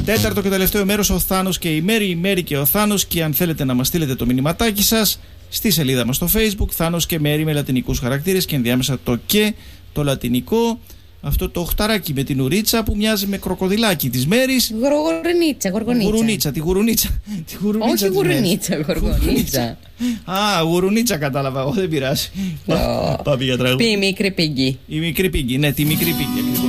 Τέταρτο και τελευταίο μέρος, ο Θάνος και η Μέρη, η Μέρη και ο Θάνος. Και αν θέλετε να μας στείλετε το μηνυματάκι σας, στη σελίδα μας στο Facebook, Θάνος και Μέρη με λατινικούς χαρακτήρες και ενδιάμεσα το και, το λατινικό. Αυτό το οχταράκι με την ουρίτσα που μοιάζει με κροκοδιλάκι της Μέρης. Γουρουνίτσα. Τη γουρουνίτσα. Όχι γουρουνίτσα, γοργονίτσα. Α, γουρουνίτσα κατάλαβα. Δεν πειράζει. Πάμε για τραγούδι. Η μικρή πίγκη. Η μικρή πίγκη, ναι, τη μικρή πίγκη.